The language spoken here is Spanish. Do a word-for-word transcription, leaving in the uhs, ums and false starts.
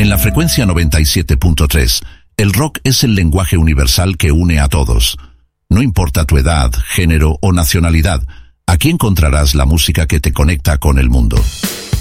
En la frecuencia noventa y siete punto tres, el rock es el lenguaje universal que une a todos. No importa tu edad, género o nacionalidad, aquí encontrarás la música que te conecta con el mundo.